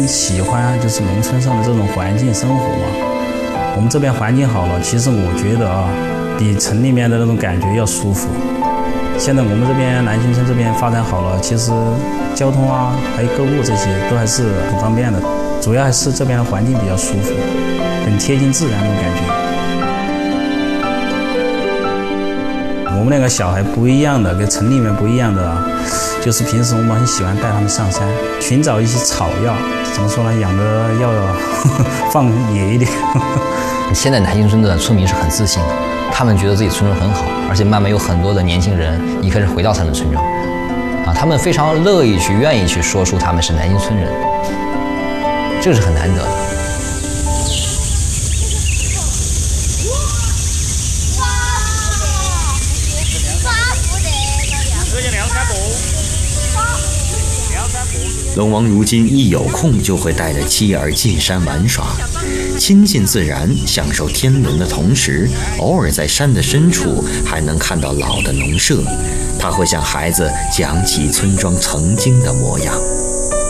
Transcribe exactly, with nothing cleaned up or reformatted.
喜欢就是农村上的这种环境生活嘛。我们这边环境好了，其实我觉得啊，比城里面的那种感觉要舒服。现在我们这边南新村这边发展好了，其实交通啊，还有购物这些都还是很方便的。主要还是这边的环境比较舒服，很贴近自然那种感觉。我们那个小孩不一样的，跟城里面不一样的，就是平时我们很喜欢带他们上山，寻找一些草药，怎么说呢，养的要放野一点。 现在南新村的村民是很自信的，他们觉得自己村庄很好，而且慢慢有很多的年轻人一开始回到他们村庄，啊，他们非常乐意去、愿意去说出他们是南新村人，这个是很难得的。 龙王如今一有空就会带着妻儿进山玩耍，亲近自然，享受天伦的同时，偶尔在山的深处还能看到老的农舍，他会向孩子讲起村庄曾经的模样。